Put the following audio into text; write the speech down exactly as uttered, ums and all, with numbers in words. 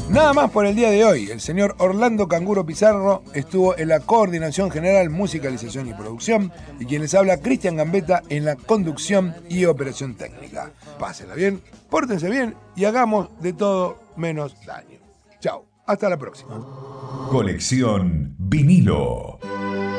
Nada más por el día de hoy. El señor Orlando Canguro Pizarro estuvo en la coordinación general, musicalización y producción, y quien les habla, Cristian Gambetta, en la conducción y operación técnica. Pásenla bien, pórtense bien y hagamos de todo menos daño. Chao, hasta la próxima. Colección Vinilo.